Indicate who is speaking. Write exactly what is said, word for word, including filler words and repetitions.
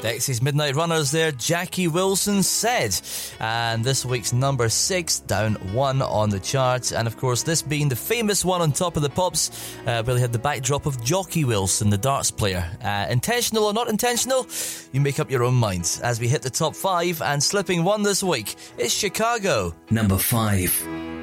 Speaker 1: Dexy's Midnight Runners there, Jackie Wilson Said. And this week's number six, down one on the charts. And of course, this being the famous one on Top of the Pops, uh, really had the backdrop of Jockey Wilson, the darts player. Uh, intentional or not intentional? You make up your own mind. As we hit the top five, and slipping one this week, it's Chicago.
Speaker 2: Number five.